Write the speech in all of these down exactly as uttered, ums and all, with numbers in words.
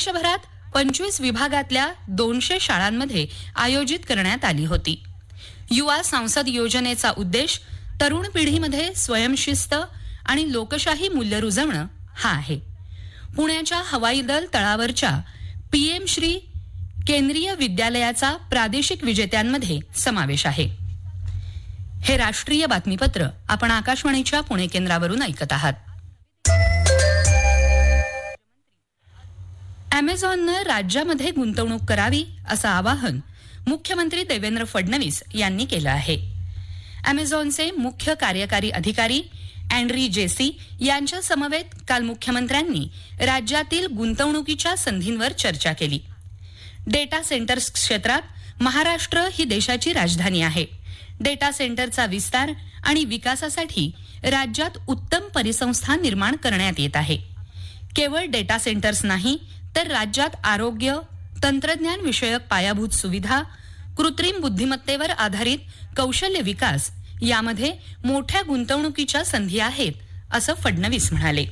देशभरात पंचवीस विभागातल्या दोनशे शाळांमध्ये आयोजित करण्यात आली होती. युवा संसद योजनेचा उद्देश तरुण पिढीमध्ये स्वयंशिस्त आणि लोकशाही मूल्य रुजवणं हा आहे. पुण्याच्या हवाई दल तळावरच्या पीएम श्री केंद्रीय विद्यालयाचा प्रादेशिक विजेत्यांमध्ये समावेश आहे. हे राष्ट्रीय बातमीपत्र आपण आकाशवाणीच्या पुणे केंद्रावरून ऐकत आहात. अमेझॉननं राज्यामध्ये गुंतवणूक करावी असं आवाहन मुख्यमंत्री देवेंद्र फडणवीस यांनी केलं आहे. अमेझॉनचे मुख्य कार्यकारी अधिकारी अँड्री जेसी यांच्या समवेत काल मुख्यमंत्र्यांनी राज्यातील गुंतवणुकीच्या संधींवर चर्चा केली. डेटा सेंटर्स क्षेत्रात महाराष्ट्र ही देशाची राजधानी आहे. डेटा सेंटरचा विस्तार आणि विकासासाठी राज्यात उत्तम परिसंस्था निर्माण करण्यात येत आहे. केवळ डेटा सेंटर्स नाही तर राज्यात आरोग्य, तंत्रज्ञान विषयक पायाभूत सुविधा, कृत्रिम बुद्धिमत्तेवर आधारित कौशल्य विकास यामध्ये मोठ्या गुंतवणुकीच्या संधी आहेत असं फडणवीस म्हणाले.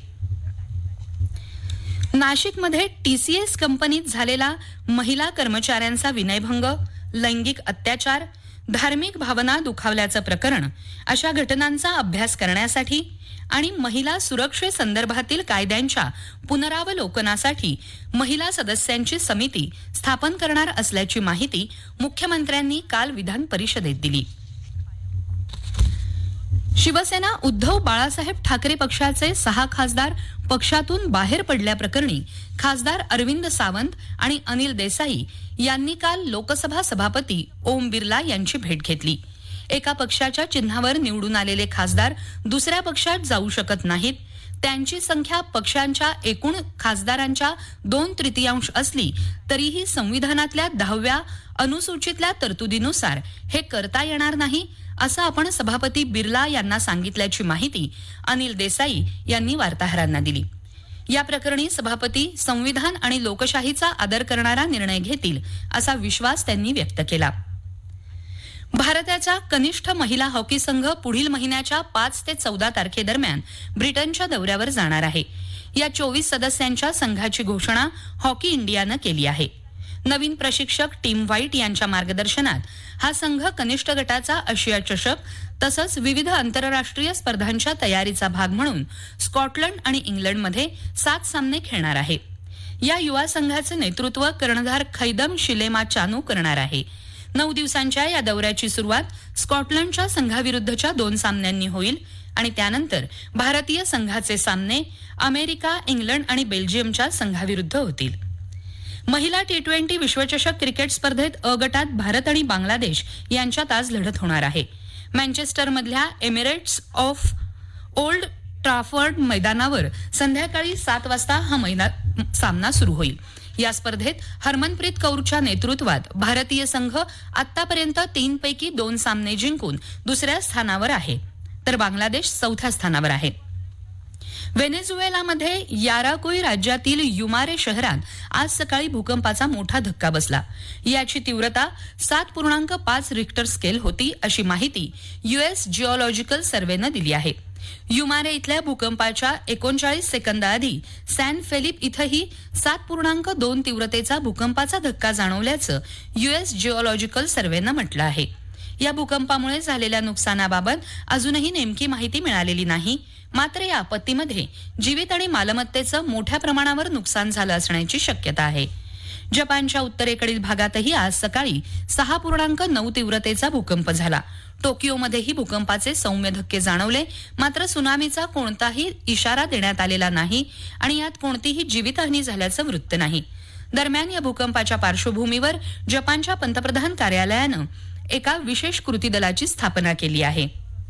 नाशिकमध्ये टीसीएस कंपनीत झालेला महिला कर्मचाऱ्यांचा विनयभंग, लैंगिक अत्याचार, धार्मिक भावना दुखावल्याचं प्रकरण अशा घटनांचा अभ्यास करण्यासाठी आणि महिला सुरक्षेसंदर्भातील कायद्यांच्या पुनरावलोकनासाठी महिला सदस्यांची समिती स्थापन करणार असल्याची माहिती मुख्यमंत्र्यांनी काल विधान परिषदेत दिली. शिवसेना उद्धव बाळासाहेब ठाकरे पक्षाचे सहा खासदार पक्षातून बाहेर पडल्याप्रकरणी खासदार अरविंद सावंत आणि अनिल देसाई यांनी काल लोकसभा सभापती ओम बिर्ला यांची भेट घेतली. एका पक्षाच्या चिन्हावर निवडून आलेले खासदार दुसऱ्या पक्षात जाऊ शकत नाहीत. त्यांची संख्या पक्षांच्या एकूण खासदारांच्या दोन तृतीयांश असली तरीही संविधानातल्या दहाव्या अनुसूचीतल्या तरतुदीनुसार हे करता येणार नाही असं आपण सभापती बिर्ला यांना सांगितल्याची माहिती अनिल देसाई यांनी वार्ताहरांना दिली. या प्रकरणी सभापती संविधान आणि लोकशाहीचा आदर करणारा निर्णय घेतील असा विश्वास त्यांनी व्यक्त केला. भारताचा कनिष्ठ महिला हॉकी संघ पुढील महिन्याच्या पाच ते चौदा तारखेदरम्यान ब्रिटनच्या दौऱ्यावर जाणार आहे. या चोवीस सदस्यांच्या संघाची घोषणा हॉकी इंडियानं केली आहे. नवीन प्रशिक्षक टीम व्हाईट यांच्या मार्गदर्शनात हा संघ कनिष्ठ गटाचा आशिया चषक तसंच विविध आंतरराष्ट्रीय स्पर्धांच्या तयारीचा भाग म्हणून स्कॉटलंड आणि इंग्लंडमध्ये सात सामने खेळणार आहे. या युवा संघाचं नेतृत्व कर्णधार खैदम शिलेमा चानू करणार आहे. नऊ दिवसांच्या या दौऱ्याची सुरुवात स्कॉटलंडच्या संघाविरुद्धच्या दोन सामन्यांनी होईल आणि त्यानंतर भारतीय संघाचे सामने अमेरिका, इंग्लंड आणि बेल्जियमच्या संघाविरुद्ध होतील. महिला टी ट्वेंटी विश्वचषक क्रिकेट स्पर्धेत अ गटात भारत आणि बांगलादेश यांच्यात आज लढत होणार आहे. मँचेस्टरमधल्या एमिरेट्स ऑफ ओल्ड ट्राफर्ड मैदानावर संध्याकाळी सात वाजता हा मैदान सामना सुरू होईल. या स्पर्धेत हरमनप्रीत कौरच्या नेतृत्वात भारतीय संघ आतापर्यंत तीन पैकी दोन सामने जिंकून दुसऱ्या स्थानावर आहे तर बांगलादेश चौथ्या स्थानावर आहे. व्हेनेझुएलामध्ये याराकोई राज्यातील युमारे शहरात आज सकाळी भूकंपाचा मोठा धक्का बसला. याची तीव्रता सात पूर्णांक पाच रिक्टर स्केल होती अशी माहिती युएस जिओलॉजिकल सर्व्हेनं दिली आहे. युमारे इथल्या भूकंपाच्या एकोणचाळीस सेकंदाआधी सॅन फेलिप इथंही सात पूर्णांक दोन तीव्रतेचा भूकंपाचा धक्का जाणवल्याचं युएस जिओलॉजिकल सर्व्हेनं म्हटलं आहे. या भूकंपामुळे झालेल्या नुकसानाबाबत अजूनही नेमकी माहिती मिळालेली नाही. मात्र या आपत्तीमध्ये जीवित आणि मालमत्तेचं मोठ्या प्रमाणावर नुकसान झालं असण्याची शक्यता आहे. जपानच्या उत्तरेकडील भागातही आज सकाळी सहा पूर्णांक नऊ तीव्रतेचा भूकंप झाला. टोकियोमध्येही भूकंपाचे सौम्य धक्के जाणवले. मात्र सुनामीचा कोणताही इशारा देण्यात आलेला नाही आणि यात कोणतीही जीवितहानी झाल्याचं वृत्त नाही. दरम्यान या भूकंपाच्या पार्श्वभूमीवर जपानच्या पंतप्रधान कार्यालयानं एका विशेष कृती दलाची स्थापना केली आहे.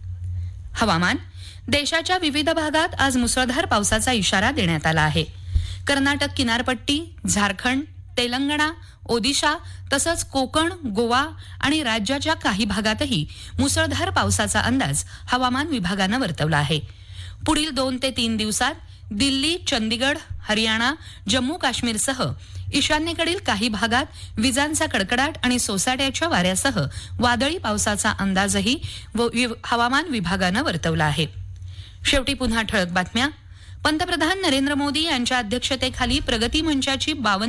हवामान. देशाच्या विविध भागात आज मुसळधार पावसाचा इशारा देण्यात आला आहे. कर्नाटक किनारपट्टी, झारखंड, तेलंगणा, ओदिशा तसंच कोकण, गोवा आणि राज्याच्या काही भागातही मुसळधार पावसाचा अंदाज हवामान विभागानं वर्तवला आहे. पुढील दोन ते तीन दिवसात दिल्ली, चंदीगड, हरियाणा, जम्मू काश्मीरसह ईशान्येकडील काही भागात विजांचा कडकडाट आणि सोसाट्याच्या वाऱ्यासह वादळी पावसाचा अंदाजही हवामान विभागानं वर्तवला आहे. शेवटी पुन्हा ठळक बातम्या. पंतप्रधान नरेंद्र मोदी यांच्या अध्यक्षतेखाली प्रगती मंचाची बावन्न